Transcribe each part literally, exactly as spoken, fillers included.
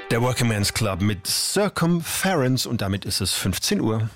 Der Workingman's Club mit Circumference und damit ist es fünfzehn Uhr.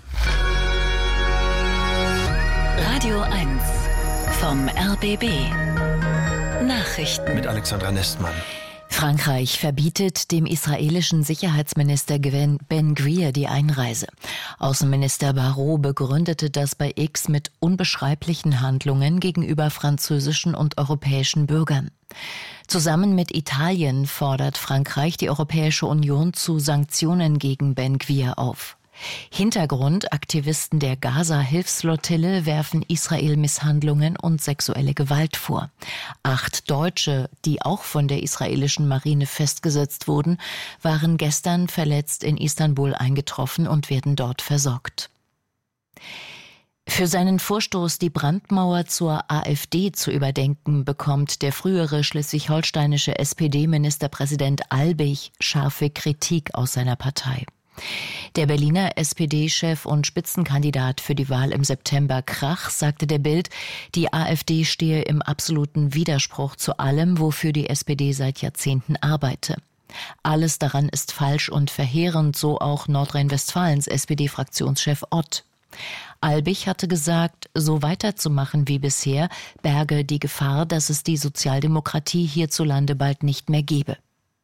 Radio eins vom R B B. Nachrichten mit Alexandra Nestmann. Frankreich verbietet dem israelischen Sicherheitsminister Ben Gvir die Einreise. Außenminister Barrot begründete das bei X mit unbeschreiblichen Handlungen gegenüber französischen und europäischen Bürgern. Zusammen mit Italien fordert Frankreich die Europäische Union zu Sanktionen gegen Ben Gvir auf. Hintergrund: Aktivisten der Gaza-Hilfsflottille werfen Israel Misshandlungen und sexuelle Gewalt vor. Acht Deutsche, die auch von der israelischen Marine festgesetzt wurden, waren gestern verletzt in Istanbul eingetroffen und werden dort versorgt. Für seinen Vorstoß, die Brandmauer zur AfD zu überdenken, bekommt der frühere schleswig-holsteinische S P D-Ministerpräsident Albig scharfe Kritik aus seiner Partei. Der Berliner S P D-Chef und Spitzenkandidat für die Wahl im September Krach sagte der Bild, die AfD stehe im absoluten Widerspruch zu allem, wofür die S P D seit Jahrzehnten arbeite. Alles daran ist falsch und verheerend, so auch Nordrhein-Westfalens S P D-Fraktionschef Ott. Albig hatte gesagt, so weiterzumachen wie bisher berge die Gefahr, dass es die Sozialdemokratie hierzulande bald nicht mehr gebe.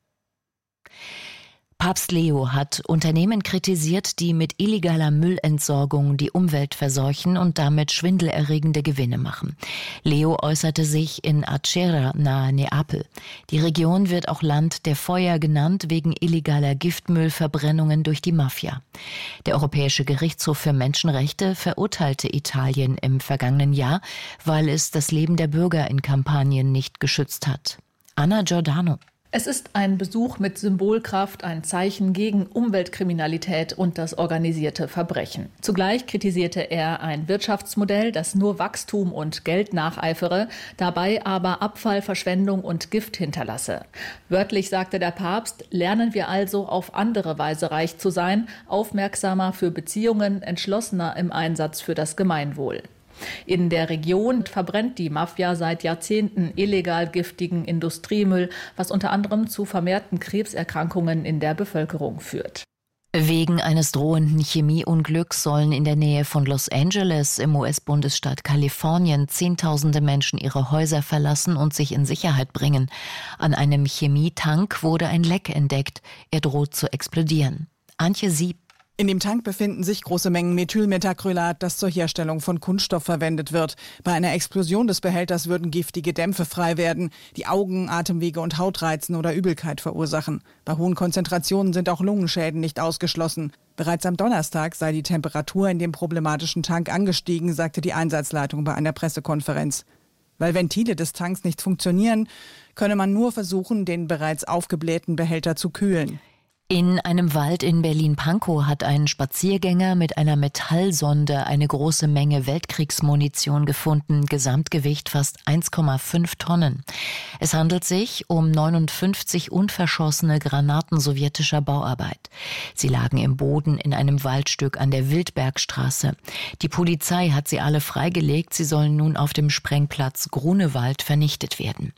Papst Leo hat Unternehmen kritisiert, die mit illegaler Müllentsorgung die Umwelt verseuchen und damit schwindelerregende Gewinne machen. Leo äußerte sich in Acerra nahe Neapel. Die Region wird auch Land der Feuer genannt, wegen illegaler Giftmüllverbrennungen durch die Mafia. Der Europäische Gerichtshof für Menschenrechte verurteilte Italien im vergangenen Jahr, weil es das Leben der Bürger in Kampagnen nicht geschützt hat. Anna Giordano. Es ist ein Besuch mit Symbolkraft, ein Zeichen gegen Umweltkriminalität und das organisierte Verbrechen. Zugleich kritisierte er ein Wirtschaftsmodell, das nur Wachstum und Geld nacheifere, dabei aber Abfall, Verschwendung und Gift hinterlasse. Wörtlich sagte der Papst: Lernen wir also auf andere Weise reich zu sein, aufmerksamer für Beziehungen, entschlossener im Einsatz für das Gemeinwohl. In der Region verbrennt die Mafia seit Jahrzehnten illegal giftigen Industriemüll, was unter anderem zu vermehrten Krebserkrankungen in der Bevölkerung führt. Wegen eines drohenden Chemieunglücks sollen in der Nähe von Los Angeles im U S-Bundesstaat Kalifornien Zehntausende Menschen ihre Häuser verlassen und sich in Sicherheit bringen. An einem Chemietank wurde ein Leck entdeckt. Er droht zu explodieren. Antje Sieb. In dem Tank befinden sich große Mengen Methylmethacrylat, das zur Herstellung von Kunststoff verwendet wird. Bei einer Explosion des Behälters würden giftige Dämpfe frei werden, die Augen, Atemwege und Haut reizen oder Übelkeit verursachen. Bei hohen Konzentrationen sind auch Lungenschäden nicht ausgeschlossen. Bereits am Donnerstag sei die Temperatur in dem problematischen Tank angestiegen, sagte die Einsatzleitung bei einer Pressekonferenz. Weil Ventile des Tanks nicht funktionieren, könne man nur versuchen, den bereits aufgeblähten Behälter zu kühlen. In einem Wald in Berlin-Pankow hat ein Spaziergänger mit einer Metallsonde eine große Menge Weltkriegsmunition gefunden, Gesamtgewicht fast eins Komma fünf Tonnen. Es handelt sich um neunundfünfzig unverschossene Granaten sowjetischer Bauarbeit. Sie lagen im Boden in einem Waldstück an der Wildbergstraße. Die Polizei hat sie alle freigelegt, sie sollen nun auf dem Sprengplatz Grunewald vernichtet werden.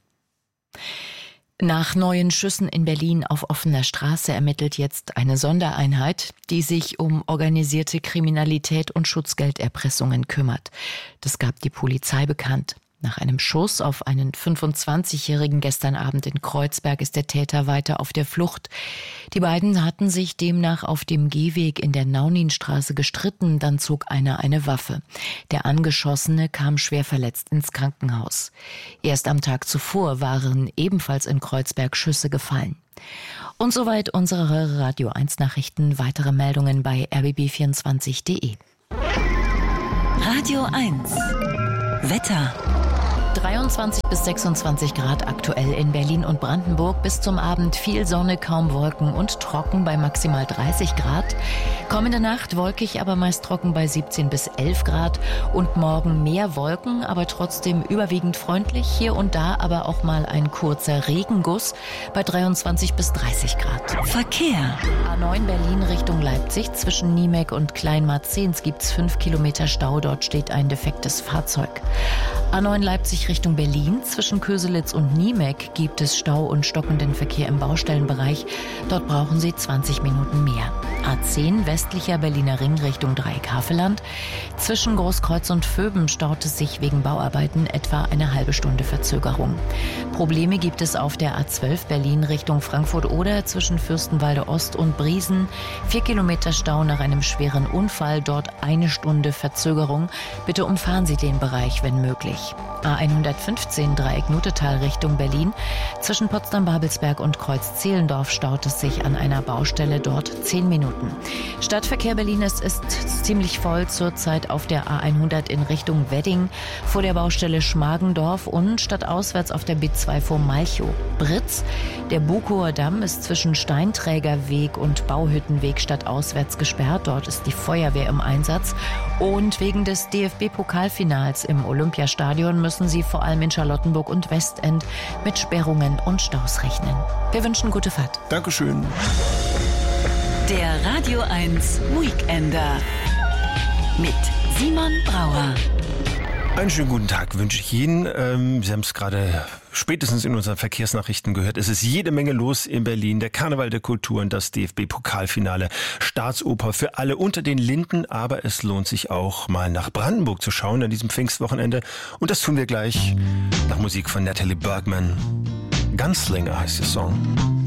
Nach neuen Schüssen in Berlin auf offener Straße ermittelt jetzt eine Sondereinheit, die sich um organisierte Kriminalität und Schutzgelderpressungen kümmert. Das gab die Polizei bekannt. Nach einem Schuss auf einen fünfundzwanzigjährigen gestern Abend in Kreuzberg ist der Täter weiter auf der Flucht. Die beiden hatten sich demnach auf dem Gehweg in der Nauninstraße gestritten, dann zog einer eine Waffe. Der Angeschossene kam schwer verletzt ins Krankenhaus. Erst am Tag zuvor waren ebenfalls in Kreuzberg Schüsse gefallen. Und soweit unsere Radio eins Nachrichten. Weitere Meldungen bei r b b vierundzwanzig punkt d e. Radio eins Wetter. dreiundzwanzig bis sechsundzwanzig Grad aktuell in Berlin und Brandenburg. Bis zum Abend viel Sonne, kaum Wolken und trocken bei maximal dreißig Grad. Kommende Nacht wolkig, aber meist trocken bei siebzehn bis elf Grad. Und morgen mehr Wolken, aber trotzdem überwiegend freundlich. Hier und da aber auch mal ein kurzer Regenguss bei dreiundzwanzig bis dreißig Grad. Verkehr. A neun Berlin Richtung Leipzig. Zwischen Niemek und Kleinmarzens gibt's fünf Kilometer Stau. Dort steht ein defektes Fahrzeug. A neun Leipzig einundvierzig Richtung Berlin. Zwischen Köselitz und Niemek gibt es Stau und stockenden Verkehr im Baustellenbereich. Dort brauchen Sie zwanzig Minuten mehr. A zehn westlicher Berliner Ring Richtung Dreieck-Havelland. Zwischen Großkreuz und Vöben staut es sich wegen Bauarbeiten etwa eine halbe Stunde Verzögerung. Probleme gibt es auf der A zwölf Berlin Richtung Frankfurt-Oder zwischen Fürstenwalde Ost und Briesen. Vier Kilometer Stau nach einem schweren Unfall, dort eine Stunde Verzögerung. Bitte umfahren Sie den Bereich, wenn möglich. A hundertfünfzehn Dreieck-Nutetal Richtung Berlin. Zwischen Potsdam-Babelsberg und Kreuz-Zehlendorf staut es sich an einer Baustelle, dort zehn Minuten. Stadtverkehr Berlin, es ist ziemlich voll zurzeit auf der A hundert in Richtung Wedding, vor der Baustelle Schmargendorf und stadtauswärts auf der B zwei vor Malchow. Britz, der Bukower Damm ist zwischen Steinträgerweg und Bauhüttenweg stadtauswärts gesperrt. Dort ist die Feuerwehr im Einsatz. Und wegen des D F B-Pokalfinals im Olympiastadion müssen Sie vor allem in Charlottenburg und Westend mit Sperrungen und Staus rechnen. Wir wünschen gute Fahrt. Dankeschön. Der Radio eins Weekender mit Simon Brauer. Einen schönen guten Tag wünsche ich Ihnen. Ähm, Sie haben es gerade spätestens in unseren Verkehrsnachrichten gehört. Es ist jede Menge los in Berlin. Der Karneval der Kulturen, das D F B-Pokalfinale, Staatsoper für alle unter den Linden. Aber es lohnt sich auch, mal nach Brandenburg zu schauen an diesem Pfingstwochenende. Und das tun wir gleich nach Musik von Natalie Bergman. Gunslinger heißt der Song.